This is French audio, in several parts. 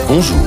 Bonjour.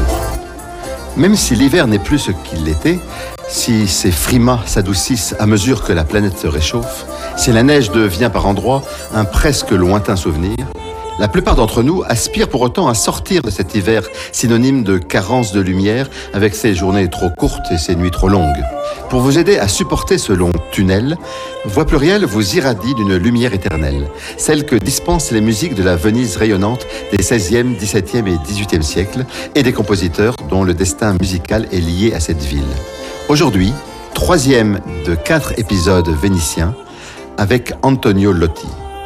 Même si l'hiver n'est plus ce qu'il était, si ces frimas s'adoucissent à mesure que la planète se réchauffe, si la neige devient par endroits un presque lointain souvenir, la plupart d'entre nous aspirent pour autant à sortir de cet hiver synonyme de carence de lumière avec ses journées trop courtes et ses nuits trop longues. Pour vous aider à supporter ce long tunnel, Voix Pluriel vous irradie d'une lumière éternelle, celle que dispensent les musiques de la Venise rayonnante des XVIe, XVIIe et XVIIIe siècles et des compositeurs dont le destin musical est lié à cette ville. Aujourd'hui, 3e de 4 épisodes vénitiens avec Antonio Lotti.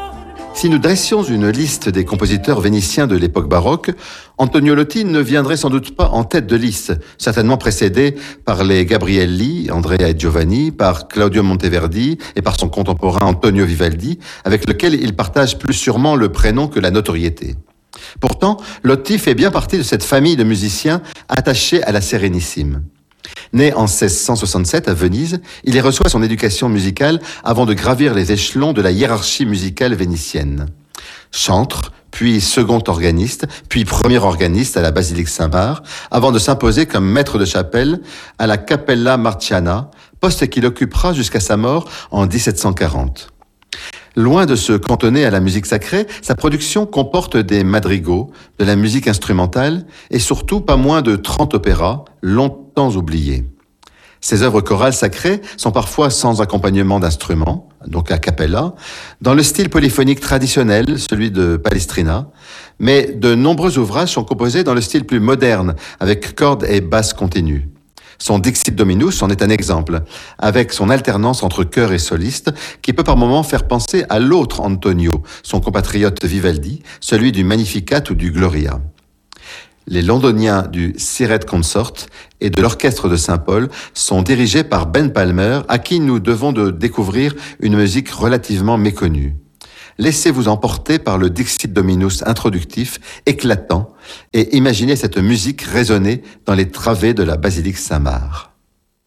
Si nous dressions une liste des compositeurs vénitiens de l'époque baroque, Antonio Lotti ne viendrait sans doute pas en tête de liste, certainement précédé par les Gabrielli, Andrea et Giovanni, par Claudio Monteverdi et par son contemporain Antonio Vivaldi, avec lequel il partage plus sûrement le prénom que la notoriété. Pourtant, Lotti fait bien partie de cette famille de musiciens attachés à la Sérénissime. Né en 1667 à Venise, il y reçoit son éducation musicale avant de gravir les échelons de la hiérarchie musicale vénitienne. Chantre, puis second organiste, puis premier organiste à la basilique Saint-Marc, avant de s'imposer comme maître de chapelle à la Cappella Marciana, poste qu'il occupera jusqu'à sa mort en 1740. Loin de se cantonner à la musique sacrée, sa production comporte des madrigaux, de la musique instrumentale et surtout pas moins de 30 opéras, longtemps oubliés. Ses œuvres chorales sacrées sont parfois sans accompagnement d'instruments, donc a cappella, dans le style polyphonique traditionnel, celui de Palestrina, mais de nombreux ouvrages sont composés dans le style plus moderne, avec cordes et basses continues. Son Dixit Dominus en est un exemple, avec son alternance entre chœur et soliste, qui peut par moments faire penser à l'autre Antonio, son compatriote Vivaldi, celui du Magnificat ou du Gloria. Les londoniens du Siret Consort et de l'Orchestre de Saint-Paul sont dirigés par Ben Palmer, à qui nous devons de découvrir une musique relativement méconnue. Laissez-vous emporter par le Dixit Dominus introductif, éclatant, et imaginez cette musique résonner dans les travées de la basilique Saint-Marc.